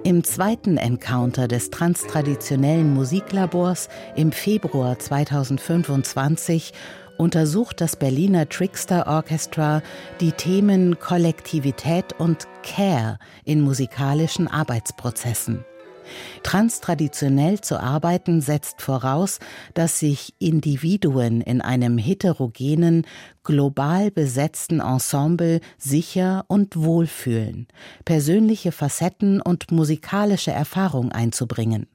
Im zweiten Encounter des transtraditionellen Musiklabors im Februar 2025 untersucht das Berliner Trickster Orchestra die Themen Kollektivität und Care in musikalischen Arbeitsprozessen. Transtraditionell zu arbeiten setzt voraus, dass sich Individuen in einem heterogenen, global besetzten Ensemble sicher und wohl fühlen, persönliche Facetten und musikalische Erfahrung einzubringen.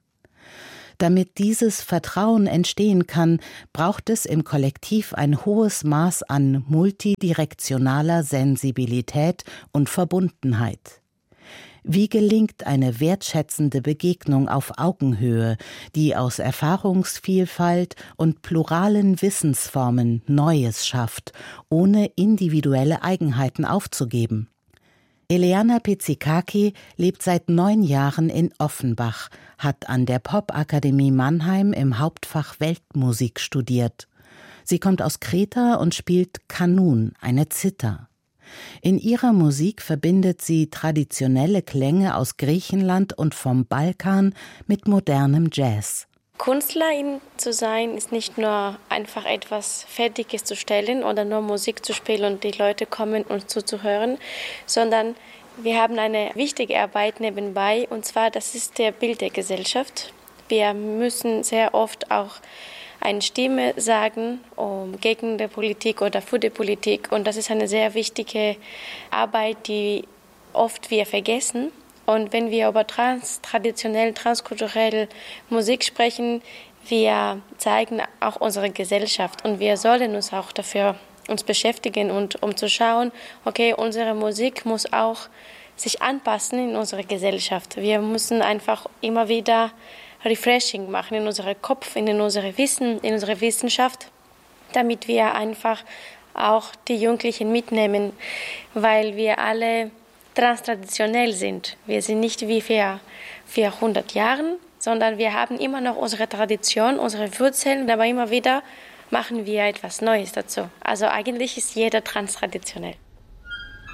Damit dieses Vertrauen entstehen kann, braucht es im Kollektiv ein hohes Maß an multidirektionaler Sensibilität und Verbundenheit. Wie gelingt eine wertschätzende Begegnung auf Augenhöhe, die aus Erfahrungsvielfalt und pluralen Wissensformen Neues schafft, ohne individuelle Eigenheiten aufzugeben? Eleana Pizzikaki lebt seit 9 Jahren in Offenbach, hat an der Popakademie Mannheim im Hauptfach Weltmusik studiert. Sie kommt aus Kreta und spielt Kanun, eine Zither. In ihrer Musik verbindet sie traditionelle Klänge aus Griechenland und vom Balkan mit modernem Jazz. Künstlerin zu sein ist nicht nur einfach etwas Fertiges zu stellen oder nur Musik zu spielen und die Leute kommen uns zuzuhören, sondern wir haben eine wichtige Arbeit nebenbei, und zwar das ist der Bild der Gesellschaft. Wir müssen sehr oft auch eine Stimme sagen gegen die Politik oder für die Politik. Und das ist eine sehr wichtige Arbeit, die oft wir vergessen. Und wenn wir über traditionell, transkulturelle Musik sprechen, wir zeigen auch unsere Gesellschaft. Und wir sollen uns auch dafür uns beschäftigen und um zu schauen, okay, unsere Musik muss auch sich anpassen in unsere Gesellschaft. Wir müssen einfach immer wieder Refreshing machen in unserem Kopf, in unserem Wissen, in unserer Wissenschaft, damit wir einfach auch die Jugendlichen mitnehmen, weil wir alle transtraditionell sind. Wir sind nicht wie vor 400 Jahren, sondern wir haben immer noch unsere Tradition, unsere Wurzeln, aber immer wieder machen wir etwas Neues dazu. Also eigentlich ist jeder transtraditionell.